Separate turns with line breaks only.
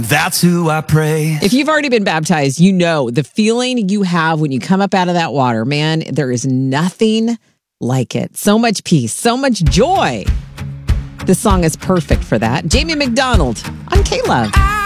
That's who I pray.
If you've already been baptized, you know the feeling you have when you come up out of that water. Man, there is nothing like it. So much peace, so much joy. This song is perfect for that. Jamie McDonald on K-Love.